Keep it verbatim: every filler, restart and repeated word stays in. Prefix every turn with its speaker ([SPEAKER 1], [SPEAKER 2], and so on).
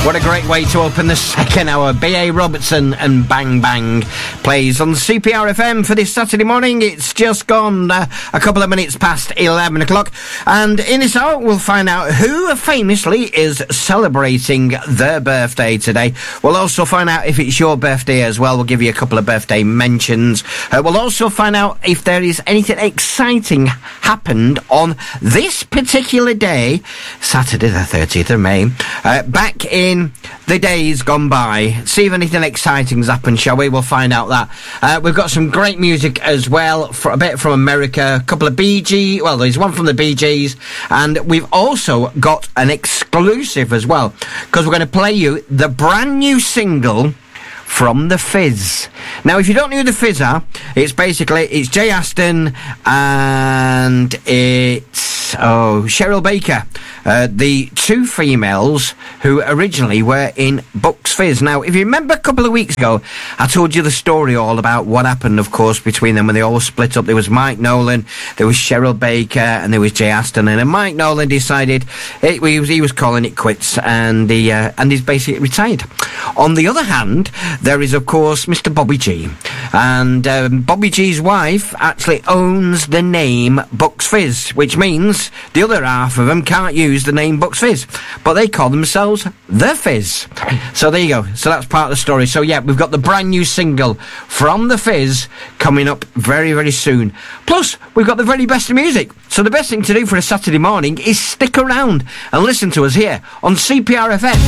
[SPEAKER 1] What a great way to open the second hour. B A Robertson and Bang Bang plays on C P R F M for this Saturday morning. It's just gone uh, a couple of minutes past eleven o'clock. And in this hour, we'll find out who famously is celebrating their birthday today. We'll also find out if it's your birthday as well. We'll give you a couple of birthday mentions. Uh, we'll also find out if there is anything exciting happened on this particular day, Saturday the thirtieth of May, uh, back in the days gone by. See if anything exciting's happened, shall we? We'll find out that. Uh, we've got some great music as well, for a bit from America, a couple of Bee Gees, well, there's one from the Bee Gees, and we've also got an exclusive as well, because we're going to play you the brand new single from The Fizz. Now, if you don't know who The Fizz are, it's basically, it's Jay Aston and it's, oh, Cheryl Baker, uh, the two females who originally were in Bucks Fizz. Now, if you remember a couple of weeks ago, I told you the story all about what happened, of course, between them when they all split up. There was Mike Nolan, there was Cheryl Baker, and there was Jay Aston, and then Mike Nolan decided it, he, was, he was calling it quits, and, he, uh, and he's basically retired. On the other hand, there is, of course, Mister Bobby G. And um, Bobby G's wife actually owns the name Bucks Fizz, which means the other half of them can't use the name Bucks Fizz. But they call themselves The Fizz. So there you go. So that's part of the story. So yeah, we've got the brand new single from The Fizz coming up very, very soon. Plus, we've got the very best of music. So the best thing to do for a Saturday morning is stick around and listen to us here on C P R F M.